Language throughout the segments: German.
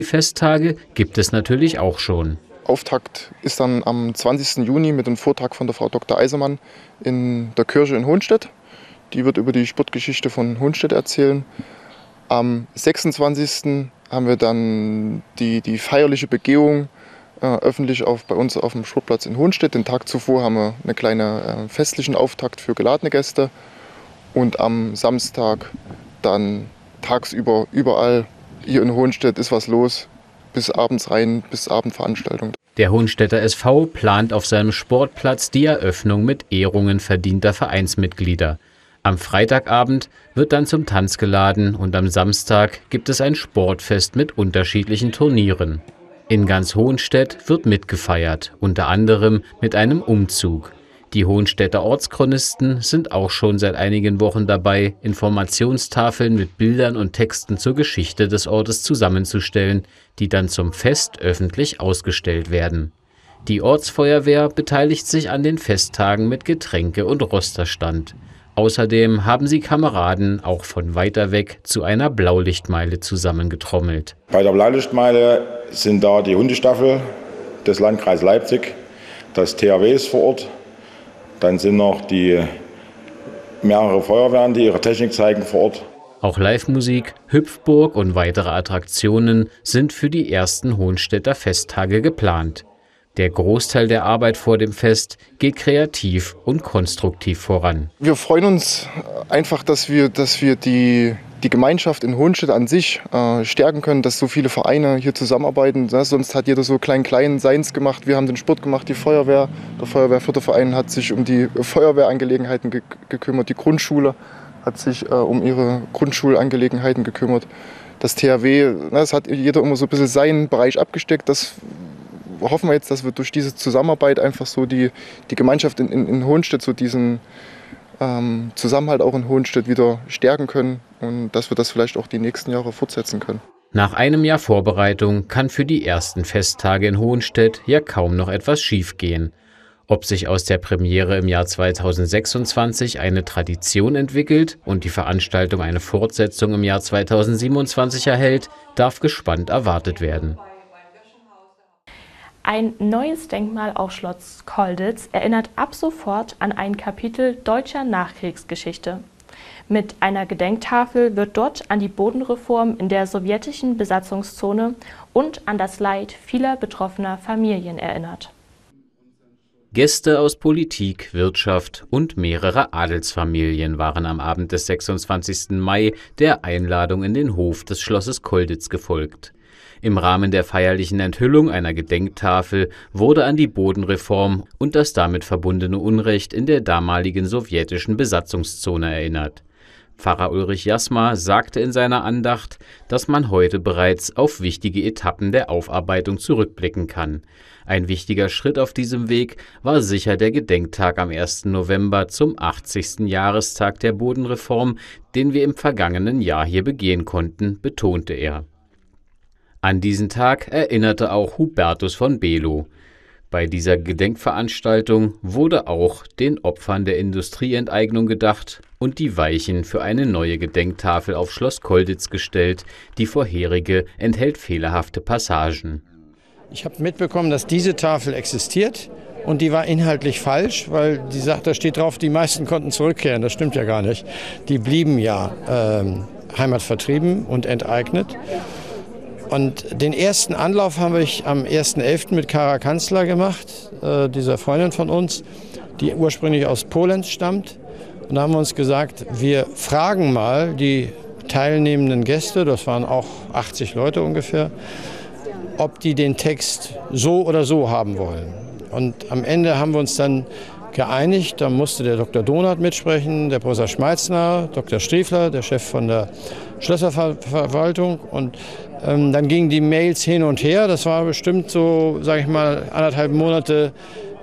Die Festtage gibt es natürlich auch schon. Auftakt ist dann am 20. Juni mit dem Vortrag von der Frau Dr. Eisermann in der Kirche in Hohnstedt. Die wird über die Sportgeschichte von Hohnstedt erzählen. Am 26. haben wir dann die feierliche Begehung öffentlich bei uns auf dem Sportplatz in Hohnstedt. Den Tag zuvor haben wir einen kleinen festlichen Auftakt für geladene Gäste. Und am Samstag dann tagsüber überall hier in Hohnstedt ist was los. Bis abends rein, bis Abendveranstaltung. Der Hohnstädter SV plant auf seinem Sportplatz die Eröffnung mit Ehrungen verdienter Vereinsmitglieder. Am Freitagabend wird dann zum Tanz geladen und am Samstag gibt es ein Sportfest mit unterschiedlichen Turnieren. In ganz Hohnstedt wird mitgefeiert, unter anderem mit einem Umzug. Die Hohnstädter Ortschronisten sind auch schon seit einigen Wochen dabei, Informationstafeln mit Bildern und Texten zur Geschichte des Ortes zusammenzustellen, die dann zum Fest öffentlich ausgestellt werden. Die Ortsfeuerwehr beteiligt sich an den Festtagen mit Getränke- und Rosterstand. Außerdem haben sie Kameraden auch von weiter weg zu einer Blaulichtmeile zusammengetrommelt. Bei der Blaulichtmeile sind da die Hundestaffel des Landkreises Leipzig, das THW ist vor Ort. Dann sind noch mehrere Feuerwehren, die ihre Technik zeigen vor Ort. Auch Live-Musik, Hüpfburg und weitere Attraktionen sind für die ersten Hohnstädter Festtage geplant. Der Großteil der Arbeit vor dem Fest geht kreativ und konstruktiv voran. Wir freuen uns einfach, dass wir die Gemeinschaft in Hohnstedt an sich stärken können, dass so viele Vereine hier zusammenarbeiten. Sonst hat jeder so klein seins gemacht. Wir haben den Sport gemacht, die Feuerwehr. Der Feuerwehrförderverein hat sich um die Feuerwehrangelegenheiten gekümmert. Die Grundschule hat sich um ihre Grundschulangelegenheiten gekümmert. Das THW, das hat jeder immer so ein bisschen seinen Bereich abgesteckt. Das hoffen wir jetzt, dass wir durch diese Zusammenarbeit einfach so die Gemeinschaft in Hohnstedt, so diesen Zusammenhalt auch in Hohnstedt wieder stärken können und dass wir das vielleicht auch die nächsten Jahre fortsetzen können. Nach einem Jahr Vorbereitung kann für die ersten Festtage in Hohnstedt ja kaum noch etwas schiefgehen. Ob sich aus der Premiere im Jahr 2026 eine Tradition entwickelt und die Veranstaltung eine Fortsetzung im Jahr 2027 erhält, darf gespannt erwartet werden. Ein neues Denkmal auf Schloss Colditz erinnert ab sofort an ein Kapitel deutscher Nachkriegsgeschichte. Mit einer Gedenktafel wird dort an die Bodenreform in der sowjetischen Besatzungszone und an das Leid vieler betroffener Familien erinnert. Gäste aus Politik, Wirtschaft und mehrere Adelsfamilien waren am Abend des 26. Mai der Einladung in den Hof des Schlosses Colditz gefolgt. Im Rahmen der feierlichen Enthüllung einer Gedenktafel wurde an die Bodenreform und das damit verbundene Unrecht in der damaligen sowjetischen Besatzungszone erinnert. Pfarrer Ulrich Jasma sagte in seiner Andacht, dass man heute bereits auf wichtige Etappen der Aufarbeitung zurückblicken kann. Ein wichtiger Schritt auf diesem Weg war sicher der Gedenktag am 1. November zum 80. Jahrestag der Bodenreform, den wir im vergangenen Jahr hier begehen konnten, betonte er. An diesen Tag erinnerte auch Hubertus von Below. Bei dieser Gedenkveranstaltung wurde auch den Opfern der Industrieenteignung gedacht und die Weichen für eine neue Gedenktafel auf Schloss Colditz gestellt. Die vorherige enthält fehlerhafte Passagen. Ich habe mitbekommen, dass diese Tafel existiert und die war inhaltlich falsch, weil die sagt, da steht drauf, die meisten konnten zurückkehren. Das stimmt ja gar nicht. Die blieben ja heimatvertrieben und enteignet. Und den ersten Anlauf habe ich am 1.11. mit Kara Kanzler gemacht, dieser Freundin von uns, die ursprünglich aus Polen stammt. Und da haben wir uns gesagt, wir fragen mal die teilnehmenden Gäste, das waren auch 80 Leute ungefähr, ob die den Text so oder so haben wollen. Und am Ende haben wir uns dann geeinigt, da musste der Dr. Donath mitsprechen, der Professor Schmeitzner, Dr. Striefler, der Chef von der Schlösserverwaltung und dann gingen die Mails hin und her. Das war bestimmt so, sage ich mal, 1,5 Monate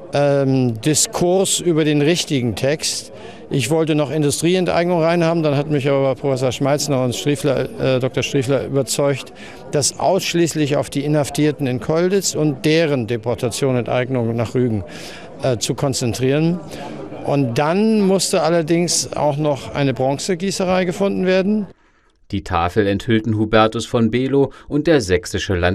Diskurs über den richtigen Text. Ich wollte noch Industrieenteignung reinhaben, dann hat mich aber Professor Schmeitzner und Dr. Striefler überzeugt, das ausschließlich auf die Inhaftierten in Colditz und deren Deportation und Enteignung nach Rügen zu konzentrieren. Und dann musste allerdings auch noch eine Bronzegießerei gefunden werden. Die Tafel enthüllten Hubertus von Below und der sächsische